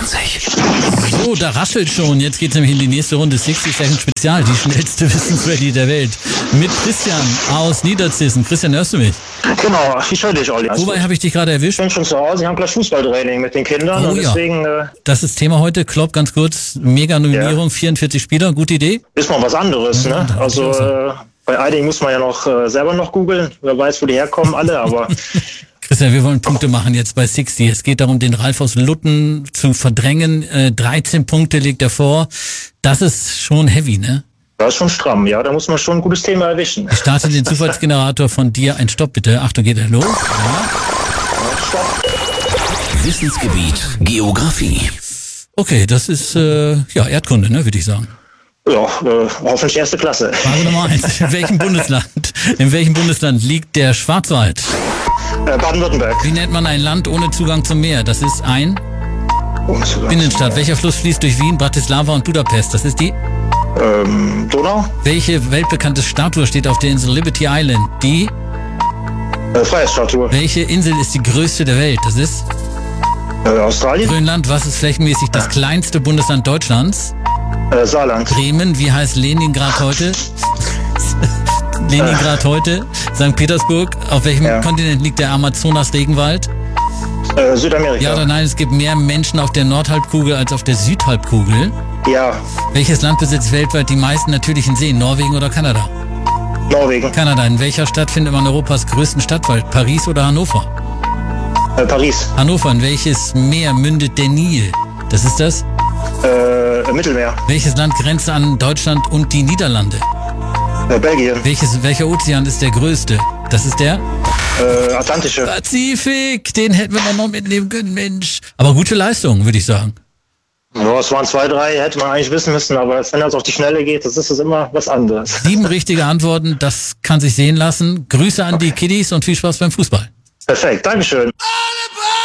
20. So, da raschelt schon. Jetzt geht's nämlich in die nächste Runde. 60 Second Spezial, die schnellste Wissensready der Welt. Mit Christian aus Niederzissen. Christian, hörst du mich? Genau, ich höre dich, Olli. Wobei habe ich dich gerade erwischt? Ich bin schon zu Hause, ich habe gleich Fußballtraining mit den Kindern. Oh, und deswegen, das ist Thema heute. Klopp, ganz kurz. Mega-Nominierung, 44 Spieler. Gute Idee? ist mal was anderes, ne? Also bei einigen muss man ja noch selber noch googeln. Wer weiß, wo die herkommen alle, aber... Christian, wir wollen Punkte machen jetzt bei 60. Es geht darum, den Ralf aus Lutten zu verdrängen. 13 Punkte legt er vor. Das ist schon heavy, ne? Das ist schon stramm, ja. Da muss man schon ein gutes Thema erwischen. Ich starte den Zufallsgenerator von dir. Ein Stopp bitte. Achtung, geht er los? Ja. Stopp. Wissensgebiet Geografie. Okay, das ist Erdkunde, ne, würde ich sagen. Ja, hoffentlich erste Klasse. Frage Nummer 1. In welchem Bundesland liegt der Schwarzwald? Baden-Württemberg. Wie nennt man ein Land ohne Zugang zum Meer? Das ist ein Binnenstadt. Welcher Fluss fließt durch Wien, Bratislava und Budapest? Das ist die Donau. Welche weltbekannte Statue steht auf der Insel Liberty Island? Die Freiheitsstatue. Welche Insel ist die größte der Welt? Das ist Australien. Grönland. Was ist flächenmäßig das kleinste Bundesland Deutschlands? Saarland. Bremen. Wie heißt Leningrad heute? Leningrad heute. St. Petersburg. Auf welchem Kontinent liegt der Amazonas-Regenwald? Südamerika. Ja oder nein, es gibt mehr Menschen auf der Nordhalbkugel als auf der Südhalbkugel. Ja. Welches Land besitzt weltweit die meisten natürlichen Seen? Norwegen oder Kanada? Norwegen. Kanada. In welcher Stadt findet man Europas größten Stadtwald? Paris oder Hannover? Paris. Hannover. In welches Meer mündet der Nil? Das ist das? Mittelmeer. Welches Land grenzt an Deutschland und die Niederlande? Belgien. Welcher Ozean ist der größte? Das ist der? Atlantische. Pazifik. Den hätten wir noch mitnehmen können, Mensch. Aber gute Leistung, würde ich sagen. Ja, es waren 2, 3, hätte man eigentlich wissen müssen, aber wenn das auf die Schnelle geht, das ist immer was anderes. 7 richtige Antworten, das kann sich sehen lassen. Grüße an die Kiddies und viel Spaß beim Fußball. Perfekt, Dankeschön. Alle